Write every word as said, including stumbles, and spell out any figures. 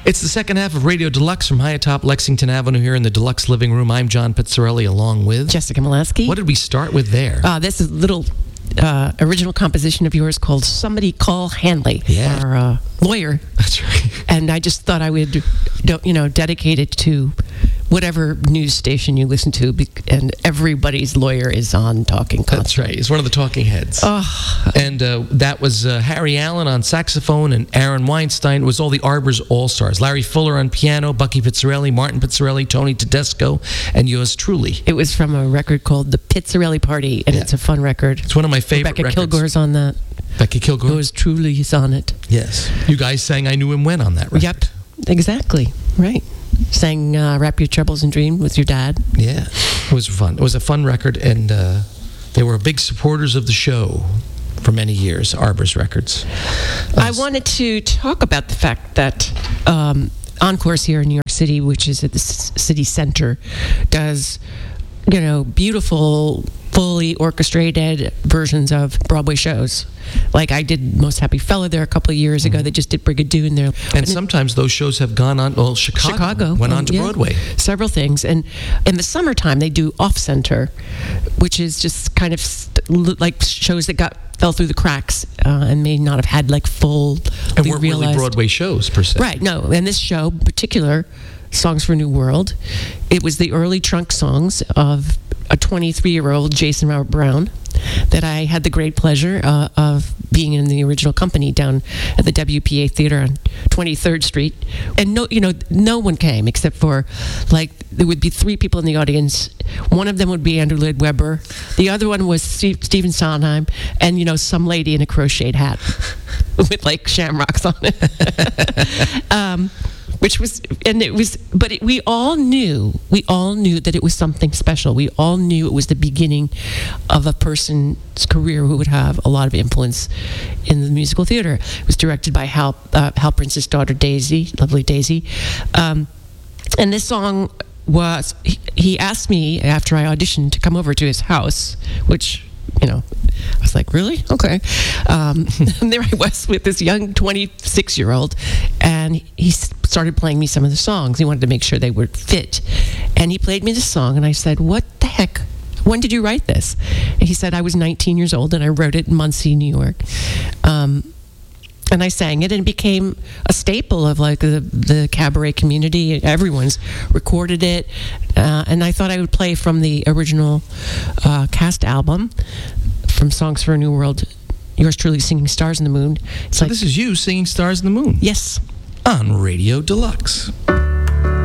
It's the second half of Radio Deluxe from high atop Lexington Avenue here in the Deluxe Living Room. I'm John Pizzarelli along with... Jessica Molesky. What did we start with there? Uh, this is a little uh, original composition of yours called Somebody Call Hanley. Yeah. Our uh, lawyer. That's right. And I just thought I would, you know, dedicate it to whatever news station you listen to, and everybody's lawyer is on Talking Concert. That's right. He's one of the talking heads. Oh. And uh, that was uh, Harry Allen on saxophone, and Aaron Weinstein. It was all the Arbors All-Stars. Larry Fuller on piano, Bucky Pizzarelli, Martin Pizzarelli, Tony Tedesco, and yours truly. It was from a record called The Pizzarelli Party, and yeah. It's a fun record. It's one of my favorite Rebecca records. Kilgore's on that. Becky Kilgore? Yours truly is on it. Yes. You guys sang I Knew Him When on that record. Yep. Exactly. Right. Sang uh, Wrap Your Troubles in Dream with your dad. Yeah, it was fun. It was a fun record, and uh, they were big supporters of the show for many years, Arbors Records. Uh, I wanted to talk about the fact that um, Encores here in New York City, which is at the c- city center, does, you know, beautiful, fully orchestrated versions of Broadway shows. Like I did Most Happy Fella there a couple of years ago. Mm-hmm. They just did Brigadoon there. And but sometimes it, those shows have gone on, well, Chicago, Chicago went um, on to yeah, Broadway. Several things. And in the summertime, they do Off-Center, which is just kind of st- like shows that got fell through the cracks uh, and may not have had like full and weren't realized. really Broadway shows, per se. Right, no. And this show, in particular, Songs for a New World, it was the early trunk songs of a twenty-three-year-old Jason Robert Brown that I had the great pleasure uh, of being in the original company down at the W P A Theater on twenty-third Street. And no, you know, no one came except for, like, there would be three people in the audience. One of them would be Andrew Lloyd Webber. The other one was Steve, Stephen Sondheim, and, you know, some lady in a crocheted hat with, like, shamrocks on it. um, Which was, and it was, but it, we all knew, we all knew that it was something special. We all knew it was the beginning of a person's career who would have a lot of influence in the musical theater. It was directed by Hal, uh, Hal Prince's daughter, Daisy, lovely Daisy. Um, and this song was, he, he asked me after I auditioned to come over to his house, which, you know, I was like, really? Okay. Um, and there I was with this young twenty-six-year-old, and he started playing me some of the songs. He wanted to make sure they would fit. And he played me the song, and I said, what the heck? When did you write this? And he said, I was nineteen years old, and I wrote it in Muncie, New York. Um, and I sang it, and it became a staple of like the, the cabaret community. Everyone's recorded it. Uh, and I thought I would play from the original uh, cast album, from Songs for a New World, yours truly singing Stars in the Moon. It's so like, this is you singing Stars in the Moon? Yes. On Radio Deluxe.